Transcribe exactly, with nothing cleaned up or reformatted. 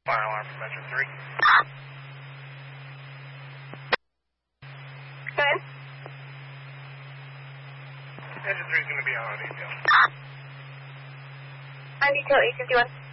Fire alarm from engine three. Go ahead. Engine three is going to be on detail. On detail eight fifty-one.